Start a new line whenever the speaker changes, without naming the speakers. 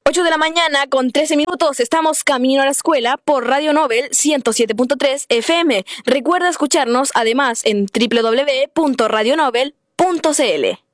8 de la mañana con 13 minutos. Estamos camino a la escuela por Radio Nobel 107.3 FM. Recuerda escucharnos además en www.radionobel.cl.